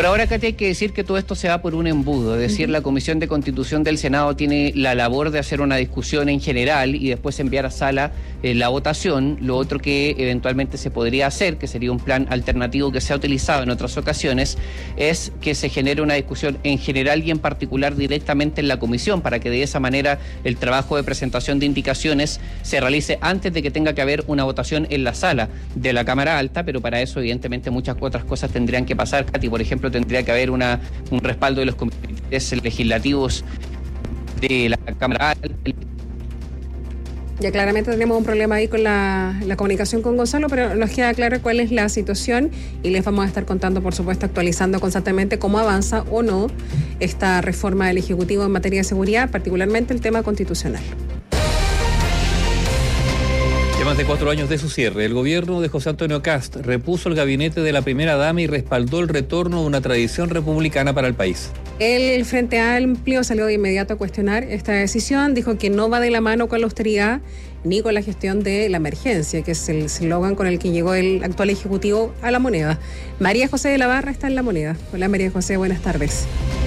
Por ahora, Katia, hay que decir que todo esto se va por un embudo, es decir, la Comisión de Constitución del Senado tiene la labor de hacer una discusión en general y después enviar a sala la votación. Lo otro que eventualmente se podría hacer, que sería un plan alternativo que se ha utilizado en otras ocasiones, es que se genere una discusión en general y en particular directamente en la comisión, para que de esa manera el trabajo de presentación de indicaciones se realice antes de que tenga que haber una votación en la sala de la Cámara Alta, pero para eso evidentemente muchas otras cosas tendrían que pasar, Katy. Por ejemplo, tendría que haber un respaldo de los comités legislativos de la Cámara Alta. Ya claramente tenemos un problema ahí con la comunicación con Gonzalo, pero nos queda claro cuál es la situación y les vamos a estar contando, por supuesto, actualizando constantemente cómo avanza o no esta reforma del Ejecutivo en materia de seguridad, particularmente el tema constitucional. Ya más de 4 años de su cierre, el gobierno de José Antonio Kast repuso el gabinete de la primera dama y respaldó el retorno de una tradición republicana para el país. El Frente Amplio salió de inmediato a cuestionar esta decisión, dijo que no va de la mano con la austeridad ni con la gestión de la emergencia, que es el eslogan con el que llegó el actual Ejecutivo a La Moneda. María José de la Barra está en La Moneda. Hola María José, buenas tardes.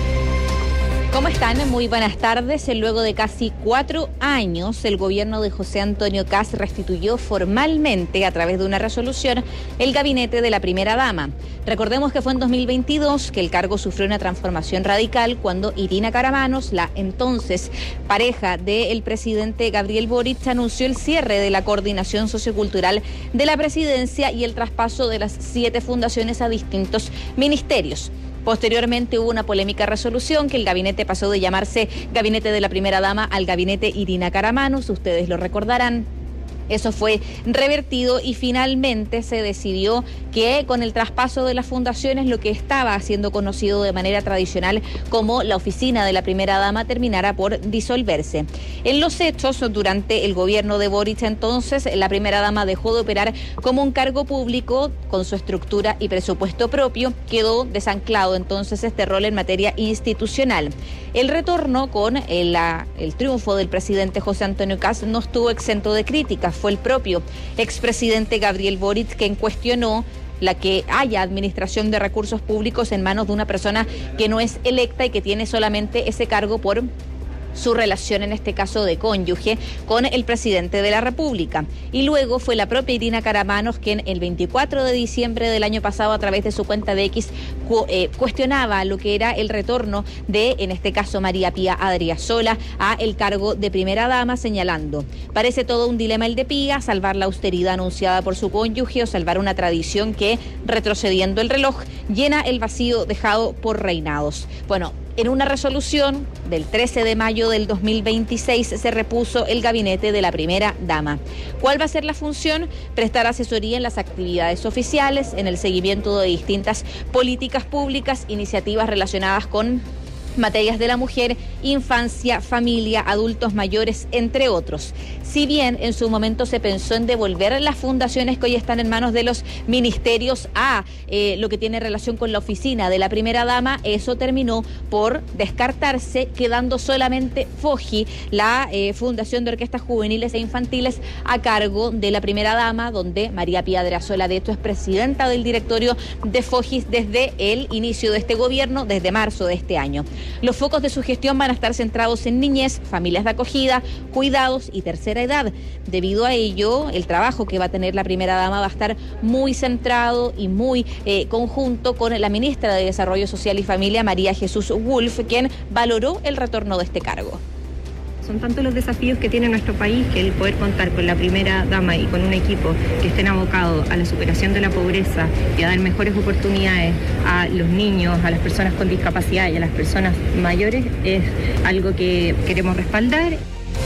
¿Cómo están? Muy buenas tardes. Luego de casi 4 años, el gobierno de José Antonio Kast restituyó formalmente, a través de una resolución, el gabinete de la primera dama. Recordemos que fue en 2022 que el cargo sufrió una transformación radical cuando Irina Karamanos, la entonces pareja del presidente Gabriel Boric, anunció el cierre de la coordinación sociocultural de la presidencia y el traspaso de las 7 fundaciones a distintos ministerios. Posteriormente hubo una polémica resolución que el gabinete pasó de llamarse Gabinete de la Primera Dama al Gabinete Irina Karamanos, ustedes lo recordarán. Eso fue revertido y finalmente se decidió que con el traspaso de las fundaciones, lo que estaba siendo conocido de manera tradicional como la oficina de la primera dama terminara por disolverse. En los hechos, durante el gobierno de Boric entonces, la primera dama dejó de operar como un cargo público con su estructura y presupuesto propio. Quedó desanclado entonces este rol en materia institucional. El retorno con el triunfo del presidente José Antonio Kast no estuvo exento de críticas. Fue el propio expresidente Gabriel Boric quien cuestionó la que haya administración de recursos públicos en manos de una persona que no es electa y que tiene solamente ese cargo por su relación, en este caso de cónyuge, con el presidente de la República. Y luego fue la propia Irina Karamanos quien el 24 de diciembre del año pasado, a través de su cuenta de X, cuestionaba lo que era el retorno de, en este caso, María Pía Adriasola a el cargo de primera dama, señalando: parece todo un dilema el de Pía, salvar la austeridad anunciada por su cónyuge o salvar una tradición que, retrocediendo el reloj, llena el vacío dejado por reinados. Bueno, en una resolución del 13 de mayo del 2026 se repuso el gabinete de la primera dama. ¿Cuál va a ser la función? Prestar asesoría en las actividades oficiales, en el seguimiento de distintas políticas públicas, iniciativas relacionadas con materias de la mujer, infancia, familia, adultos mayores, entre otros. Si bien en su momento se pensó en devolver las fundaciones que hoy están en manos de los ministerios a lo que tiene relación con la oficina de la primera dama, eso terminó por descartarse, quedando solamente FOJI, la Fundación de Orquestas Juveniles e Infantiles, a cargo de la primera dama, donde María Pía Adriasola, de hecho, es presidenta del directorio de FOJI desde el inicio de este gobierno, desde marzo de este año. Los focos de su gestión van a estar centrados en niñez, familias de acogida, cuidados y tercera edad. Debido a ello, el trabajo que va a tener la primera dama va a estar muy centrado y muy conjunto con la ministra de Desarrollo Social y Familia, María Jesús Wolf, quien valoró el retorno de este cargo. Son tantos los desafíos que tiene nuestro país que el poder contar con la primera dama y con un equipo que estén abocados a la superación de la pobreza y a dar mejores oportunidades a los niños, a las personas con discapacidad y a las personas mayores es algo que queremos respaldar.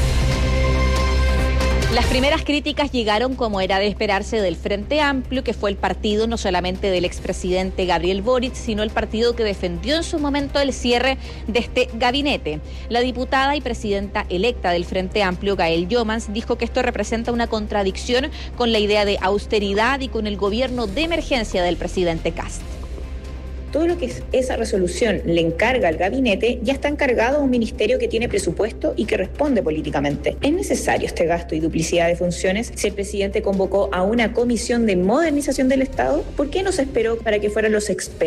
Las primeras críticas llegaron, como era de esperarse, del Frente Amplio, que fue el partido no solamente del expresidente Gabriel Boric, sino el partido que defendió en su momento el cierre de este gabinete. La diputada y presidenta electa del Frente Amplio, Gael Yomans, dijo que esto representa una contradicción con la idea de austeridad y con el gobierno de emergencia del presidente Kast. Todo lo que esa resolución le encarga al gabinete ya está encargado a un ministerio que tiene presupuesto y que responde políticamente. ¿Es necesario este gasto y duplicidad de funciones si el presidente convocó a una comisión de modernización del Estado? ¿Por qué no se esperó para que fueran los expertos